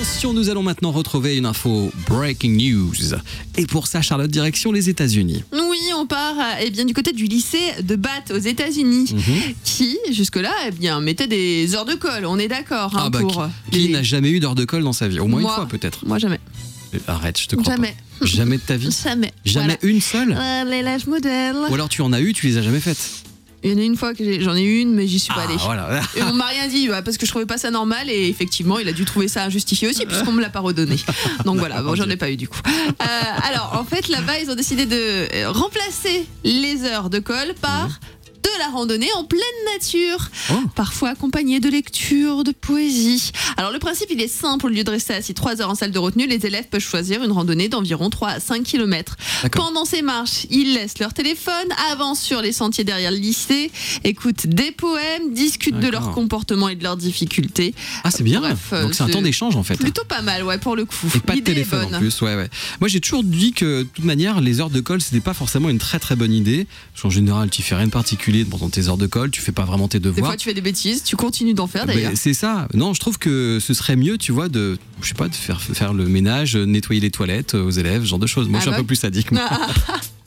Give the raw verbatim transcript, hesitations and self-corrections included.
Attention, nous allons maintenant retrouver une info breaking news. Et pour ça, Charlotte, direction les États-Unis. Oui, on part eh bien, du côté du lycée de Bath aux États-Unis, Mhm. qui, jusque-là, eh bien, mettait des heures de colle. On est d'accord. Hein, Ah bah, pour qui, qui les- n'a jamais eu d'heure de colle dans sa vie? Au moins Moi. une fois, peut-être. Moi, jamais. Arrête, je te crois Jamais. pas. Jamais de ta vie? Jamais. Jamais une seule? Voilà. Euh, L'élève modèle. Ou alors tu en as eu, tu les as jamais faites? Il y en a une fois que j'ai- j'en ai eu une, mais j'y suis pas Ah, allée. voilà. Et on m'a rien dit, ouais, parce que je trouvais pas ça normal, et effectivement, il a dû trouver ça injustifié aussi, puisqu'on me l'a pas redonné. Donc voilà, bon, j'en ai pas eu du coup. Euh, alors, en fait, là-bas, ils ont décidé de euh, remplacer les heures de colle par de la randonnée en pleine nature, Oh. parfois accompagnée de lecture, de poésie. Alors le principe il est simple, au lieu de rester assis trois heures en salle de retenue, les élèves peuvent choisir une randonnée d'environ trois à cinq kilomètres. D'accord. Pendant ces marches, ils laissent leur téléphone, avancent sur les sentiers derrière le lycée, écoutent des poèmes, discutent de leur D'accord. comportement et de leurs difficultés. Ah, c'est bien. Bref, Donc c'est un c'est temps d'échange en fait. Plutôt pas mal, ouais, pour le coup. Et pas de L'idée est téléphone en bonne. plus, ouais, ouais. Moi j'ai toujours dit que de toute manière, les heures de colle c'était pas forcément une très très bonne idée. Parce qu'en général, tu fais rien de particulier pendant tes heures de colle, tu fais pas vraiment tes Des devoirs. fois tu fais des bêtises, tu continues d'en faire d'ailleurs. Ben, c'est ça. Non, je trouve que ce serait mieux, tu vois, de, je sais pas, de faire, faire le ménage, nettoyer les toilettes aux élèves, ce genre de choses. Moi, Ah je suis bah. un peu plus sadique. moi.